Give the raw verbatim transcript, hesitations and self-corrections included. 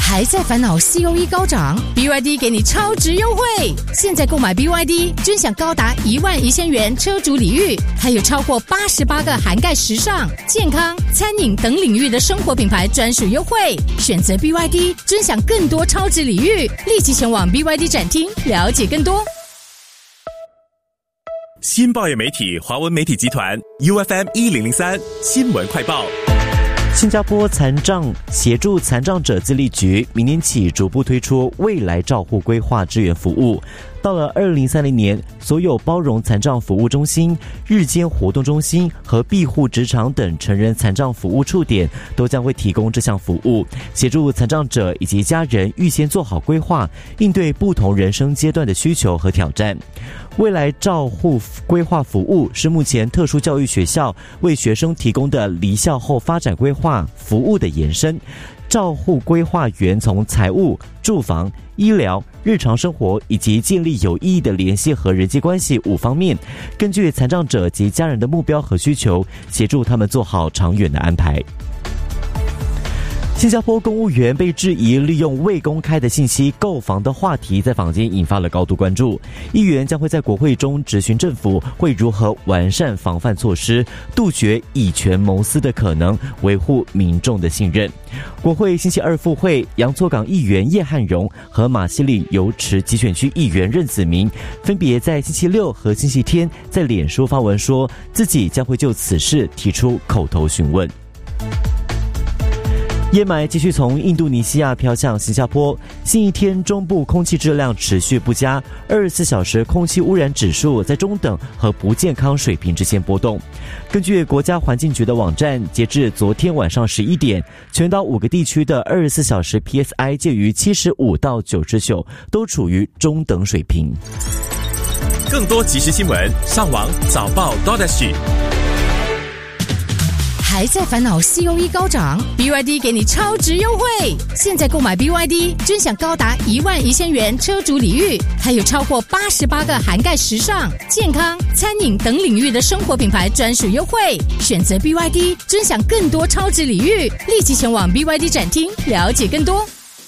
还在烦恼 C O E 高涨 ，B Y D 给你超值优惠！现在购买 B Y D， 尊享高达一万一千元车主礼遇，还有超过八十八个涵盖时尚、健康、餐饮等领域的生活品牌专属优惠。选择 B Y D， 尊享更多超值礼遇，立即前往 B Y D 展厅了解更多。 新报业媒体华文媒体集团 U F M 一零零三新闻快报。 新加坡残障协助残障者自立局明年起逐步推出未来照护规划支援服务。到了二零三零年，所有包容残障服务中心、日间活动中心和庇护职场等成人残障服务触点都将会提供这项服务，协助残障者以及家人预先做好规划，应对不同人生阶段的需求和挑战。未来照护规划服务是目前特殊教育学校为学生提供的离校后发展规划服务的延伸。照护规划员从财务、住房、医疗、日常生活以及建立有意义的联系和人际关系五方面，根据残障者及家人的目标和需求，协助他们做好长远的安排。新加坡公务员被质疑利用未公开的信息购房的话题在坊间引发了高度关注。议员将会在国会中质询政府会如何完善防范措施，杜绝以权谋私的可能，维护民众的信任。国会星期二复会，洋错港议员叶汉荣和马西里油池集选区议员任子明分别在星期六和星期天在脸书发文说，自己将会就此事提出口头询问。烟霾继续从印度尼西亚飘向新加坡，新一天中部空气质量持续不佳，二十四小时空气污染指数在中等和不健康水平之间波动。根据国家环境局的网站，截至昨天晚上十一点，全岛五个地区的二十四小时 P S I 介于七十五到九十九，都处于中等水平。 更多即时新闻，上网早报 .sg。 还在烦恼 C O E 高涨 ，B Y D 给你超值优惠！现在购买 B Y D， 尊享高达一万一千元车主礼遇，还有超过八十八个涵盖时尚、健康、餐饮等领域的生活品牌专属优惠。选择 B Y D， 尊享更多超值礼遇，立即前往 B Y D 展厅了解更多。